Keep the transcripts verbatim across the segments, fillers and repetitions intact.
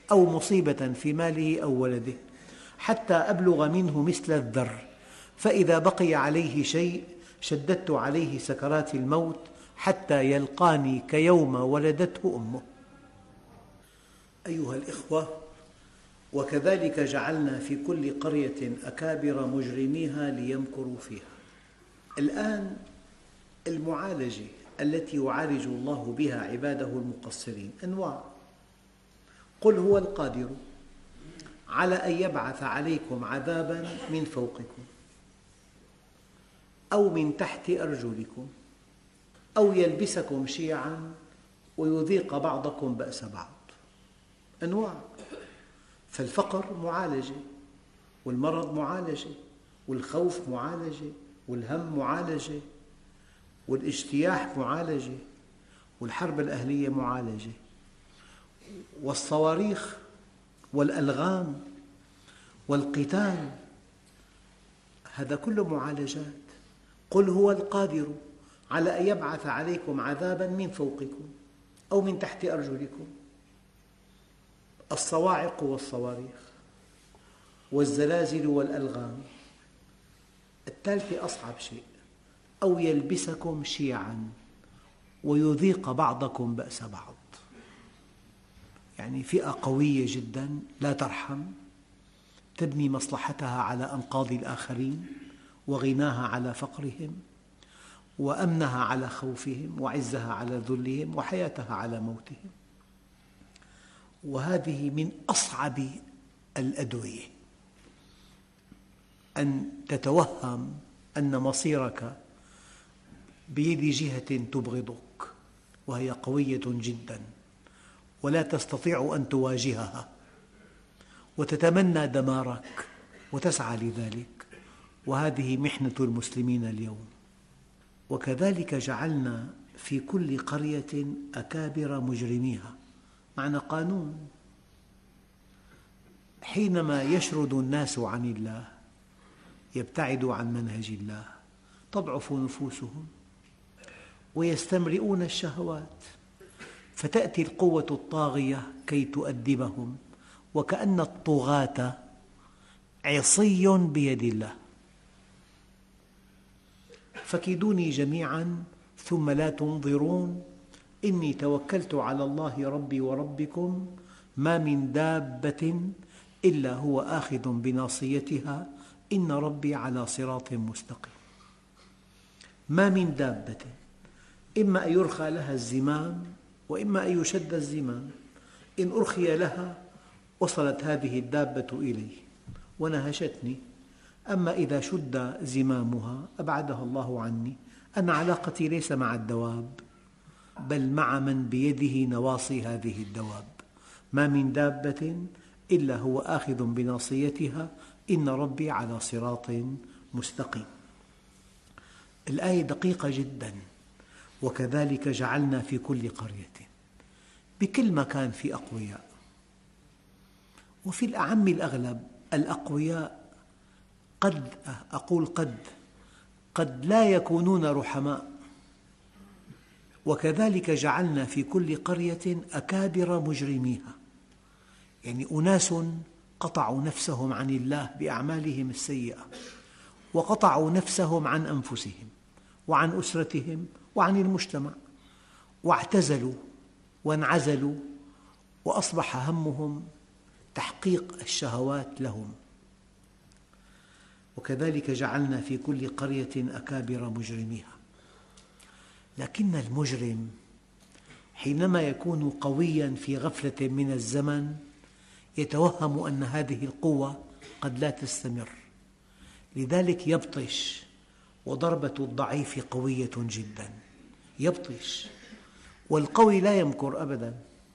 أو مصيبة في ماله أو ولده حتى أبلغ منه مثل الذر، فإذا بقي عليه شيء شددت عليه سكرات الموت حتى يلقاني كيوم ولدته أمه. أيها الإخوة، وكذلك جعلنا في كل قرية أكابر مجرميها ليمكروا فيها. الآن المعالجة التي يعالج الله بها عباده المقصرين أنواع. قل هو القادر على أن يبعث عليكم عذابا من فوقكم أو من تحت أرجلكم أو يلبسكم شيعا ويذيق بعضكم بأس بعض. أنواع. فالفقر معالجة، والمرض معالجة، والخوف معالجة، والهم معالجة، والاجتياح معالجة، والحرب الأهلية معالجة، والصواريخ والألغام والقتال، هذا كله معالجات. قل هو القادر على أن يبعث عليكم عذابا من فوقكم أو من تحت أرجلكم. الصواعق والصواريخ والزلازل والألغام. الثالثة أصعب شيء، أو يلبسكم شيعا ويذيق بعضكم بأس بعض، يعني فئة قوية جدا لا ترحم، تبني مصلحتها على أنقاض الآخرين وغناها على فقرهم وأمنها على خوفهم وعزها على ذلهم وحياتها على موتهم. وهذه من أصعب الأدوية، أن تتوهم أن مصيرك بيد جهة تبغضك وهي قوية جدا ولا تستطيع أن تواجهها وتتمنى دمارك وتسعى لذلك، وهذه محنة المسلمين اليوم. وكذلك جعلنا في كل قرية أكابر مجرميها، معنى قانون. حينما يشرد الناس عن الله، يبتعد عن منهج الله، تضعف نفوسهم ويستمرئون الشهوات، فتأتي القوة الطاغية كي تؤدبهم، وكأن الطغاة عصي بيد الله. فكيدوني جميعا ثم لا تنظرون إني توكلت على الله ربي وربكم ما من دابة إلا هو آخذ بناصيتها إن ربي على صراط مستقيم. ما من دابة، إما أن يرخى لها الزمام وإما أن يشد الزمام. إن أرخي لها وصلت هذه الدابة إلي ونهشتني، أما إذا شد زمامها أبعدها الله عني. أنا علاقتي ليس مع الدواب بل مع من بيده نواصي هذه الدواب. ما من دابة إلا هو آخذ بناصيتها إن ربي على صراط مستقيم. الآية دقيقة جدا. وكذلك جعلنا في كل قرية، بكل مكان في أقوياء، وفي الأعم الأغلب الأقوياء قد أقول قد قد لا يكونون رحماء. وكذلك جعلنا في كل قرية أكابر مجرميها، يعني أناس قطعوا نفسهم عن الله بأعمالهم السيئة، وقطعوا نفسهم عن أنفسهم وعن أسرتهم وعن المجتمع، واعتزلوا وانعزلوا، وأصبح همهم تحقيق الشهوات لهم. وكذلك جعلنا في كل قرية أكابر مجرميها. لكن المجرم حينما يكون قوياً في غفلة من الزمن يتوهم أن هذه القوة قد لا تستمر، لذلك يبطش، وضربة الضعيف قوية جداً، يبطش. والقوي لا يمكر أبداً،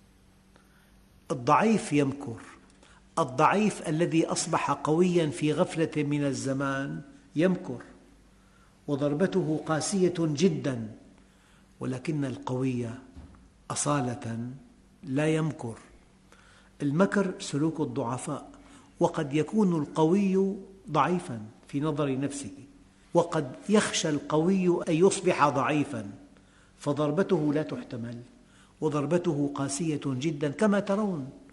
الضعيف يمكر. الضعيف الذي أصبح قوياً في غفلة من الزمان يمكر، وضربته قاسية جداً. ولكن القوي أصالة لا يمكر. المكر سلوك الضعفاء، وقد يكون القوي ضعيفاً في نظر نفسه، وقد يخشى القوي أن يصبح ضعيفاً، فضربته لا تحتمل وضربته قاسية جداً كما ترون.